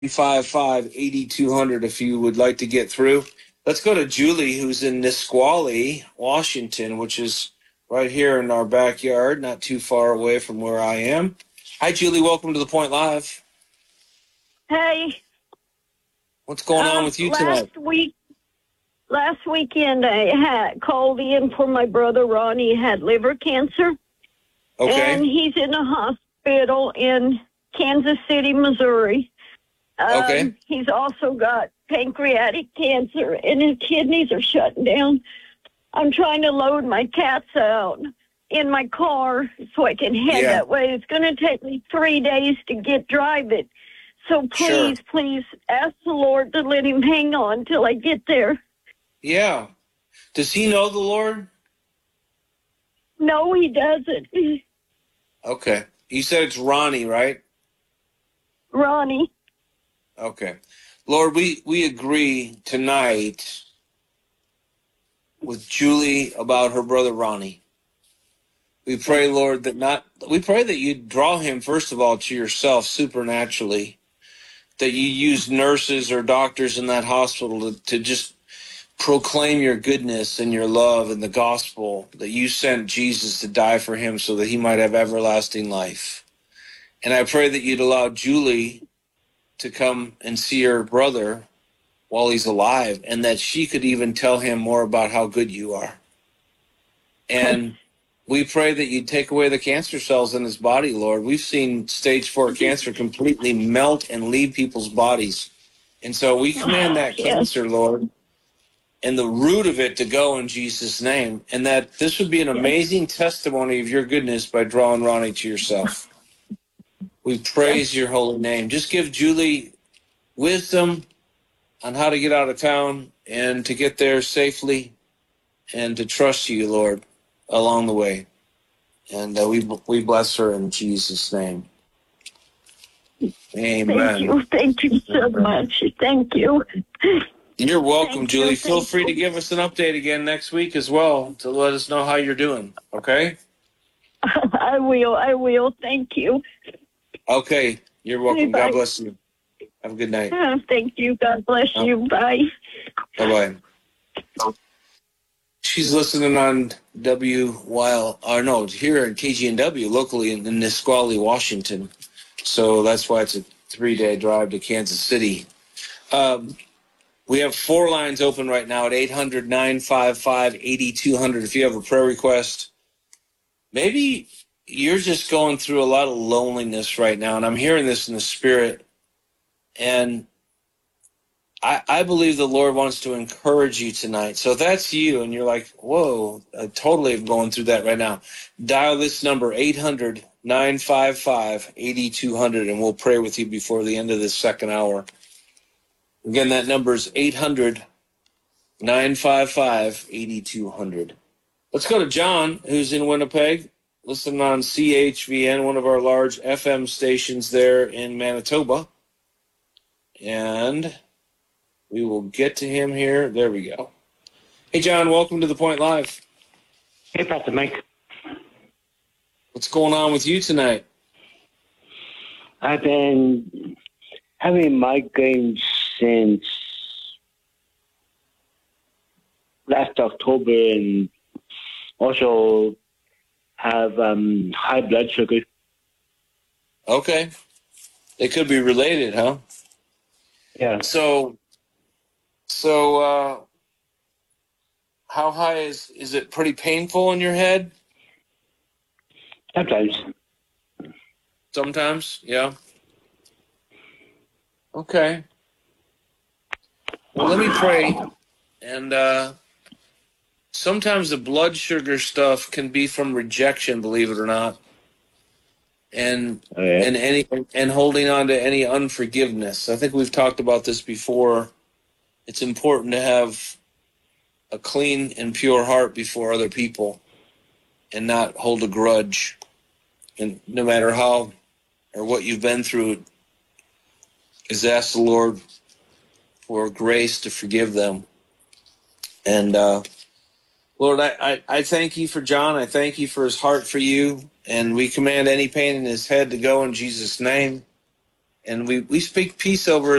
855-8200 if you would like to get through. Let's go to Julie, who's in Nisqually, Washington, which is right here in our backyard, not too far away from where I am. Hi, Julie. Welcome to The Point Live. Hey. What's going on with you tonight? Last weekend, I had called in for my brother Ronnie. He had liver cancer. Okay. And he's in a hospital in Kansas City, Missouri. Okay. He's also got pancreatic cancer, and his kidneys are shutting down. I'm trying to load my cats out in my car so I can head that way. It's going to take me 3 days to drive it. So please ask the Lord to let him hang on till I get there. Yeah. Does he know the Lord? No, he doesn't. Okay. You said it's Ronnie, right? Ronnie. Okay. Lord, we agree tonight with Julie about her brother Ronnie. We pray, Lord, we pray that you draw him, first of all, to yourself supernaturally, that you use nurses or doctors in that hospital to just proclaim your goodness and your love and the gospel, that you sent Jesus to die for him so that he might have everlasting life. And I pray that you'd allow Julie to come and see her brother while he's alive, and that she could even tell him more about how good you are. And we pray that you take away the cancer cells in his body, Lord. We've seen stage 4 cancer completely melt and leave people's bodies. And so we command that cancer, Lord, and the root of it to go in Jesus' name, and that this would be an amazing testimony of your goodness by drawing Ronnie to yourself. We praise your holy name. Just give Julie wisdom on how to get out of town and to get there safely and to trust you, Lord, along the way. And we bless her in Jesus' name. Amen. Thank you so much. Thank you. You're welcome, Julie. Feel free to give us an update again next week as well to let us know how you're doing, okay? I will. Thank you. Okay. You're welcome. Bye. God bless you. Have a good night. Thank you. God bless you. Bye. Bye-bye. She's listening on here in KGNW, locally in Nisqually, Washington. So that's why it's a 3-day drive to Kansas City. We have 4 lines open right now at 800-955-8200. If you have a prayer request, maybe you're just going through a lot of loneliness right now, and I'm hearing this in the spirit. And I believe the Lord wants to encourage you tonight. So if that's you and you're like, whoa, I totally am going through that right now, dial this number, 800-955-8200, and we'll pray with you before the end of this second hour. Again, that number is 800-955-8200. Let's go to John, who's in Winnipeg, listening on CHVN, one of our large FM stations there in Manitoba. And we will get to him here. There we go. Hey, John, welcome to The Point Live. Hey, Pastor Mike. What's going on with you tonight? I've been having migraines since last October, and also have high blood sugar. Okay. They could be related, huh? Yeah. So how high is it pretty painful in your head? Sometimes, yeah. Okay. Well, let me pray. And sometimes the blood sugar stuff can be from rejection, believe it or not. And holding on to any unforgiveness. I think we've talked about this before. It's important to have a clean and pure heart before other people and not hold a grudge. And no matter how or what you've been through, is ask the Lord for grace to forgive them. And Lord, I thank you for John. I thank you for his heart for you. And we command any pain in his head to go in Jesus' name. And we speak peace over